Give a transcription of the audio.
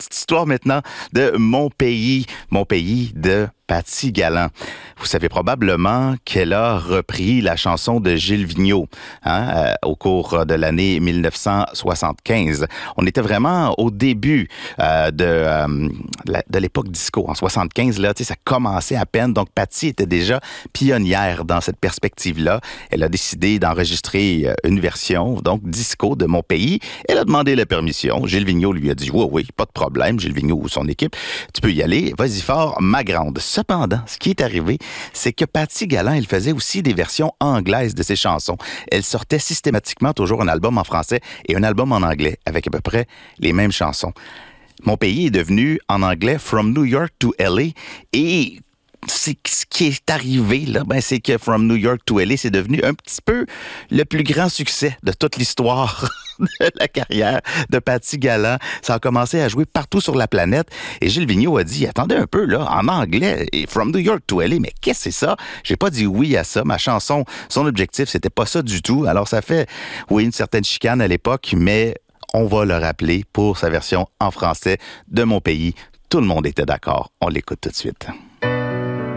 petite histoire maintenant de Mon pays de Paty Galland. Vous savez probablement qu'elle a repris la chanson de Gilles Vigneault au cours de l'année 1975. On était vraiment au début de l'époque disco. En 75, là, ça commençait à peine. Donc, Paty était déjà pionnière dans cette perspective-là. Elle a décidé d'enregistrer une version, donc disco de Mon pays. Elle a demandé la permission. Gilles Vigneault lui a dit « Oui, pas de problème. » Gilles Vigneault ou son équipe, tu peux y aller. Vas-y fort, ma grande. Cependant, ce qui est arrivé, c'est que Paty Galland, elle faisait aussi des versions anglaises de ses chansons. Elle sortait systématiquement toujours un album en français et un album en anglais, avec à peu près les mêmes chansons. Mon pays est devenu, en anglais, From New York to LA, et c'est ce qui est arrivé, là, c'est que From New York to LA, c'est devenu un petit peu le plus grand succès de toute l'histoire de la carrière de Paty Galland. Ça a commencé à jouer partout sur la planète. Et Gilles Vigneault a dit, attendez un peu, là, en anglais, From New York to LA, mais qu'est-ce que c'est ça? J'ai pas dit oui à ça. Ma chanson, son objectif, c'était pas ça du tout. Alors, ça fait, oui, une certaine chicane à l'époque, mais on va le rappeler pour sa version en français de Mon pays. Tout le monde était d'accord. On l'écoute tout de suite.